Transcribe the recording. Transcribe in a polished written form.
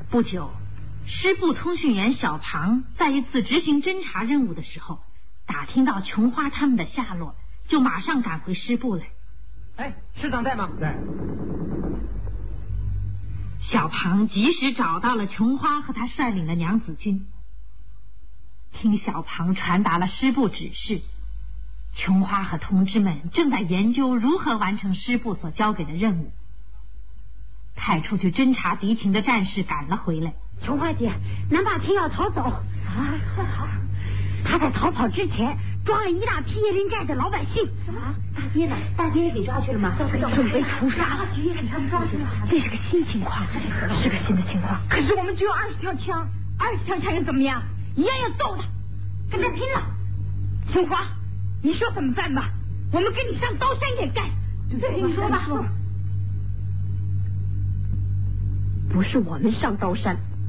不久，师部通讯员小庞在一次执行侦查任务的时候，打听到琼花他们的下落，就马上赶回师部来。 哎，师长在吗？在。 小庞及时找到了琼花和他率领的娘子军。听小庞传达了师部指示，琼花和同志们正在研究如何完成师部所交给的任务。派出去侦察敌情的战士赶了回来。 琼花姐，南霸天要逃走啊！快跑！他在逃跑之前抓了一大批椰林寨的老百姓。什么？大爹呢？大爹也给抓去了吗？准备屠杀。这是个新情况，是个新的情况。可是我们只有20条枪，20条枪又怎么样？一样要揍他，跟他拼了！琼花，你说怎么办吧？我们跟你上刀山也干。对，你说吧。不是我们上刀山，